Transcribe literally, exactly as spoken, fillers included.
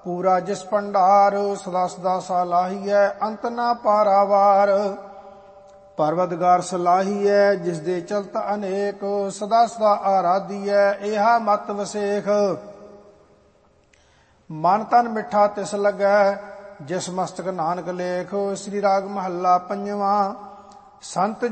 ਪੂਰਾ ਜਿਸ ਭੰਡਾਰ, ਸਦਾ ਸਦਾ ਸਲਾਹੀਐ ਅੰਤ ਨਾ ਪਾਰਾਵਾਰ। ਪਰਵਤਗਾਰ ਸਲਾਹੀਐ ਜਿਸ ਦੇ ਚਲਤ ਅਨੇਕ, ਸਦਾ ਸਦਾ ਆਰਾਧੀਐ ਇਹਾ ਮਤ ਵਸੇਖ। ਮਨ ਤਨ ਮਿੱਠਾ ਤਿਸ ਲੱਗੈ, ਜਿਸ ਮਸਤਕ ਨਾਨਕ ਲੇਖ। ਸ੍ਰੀ ਰਾਗ ਮਹੱਲਾ ਪੰਜਵਾਂ। ਸੰਤ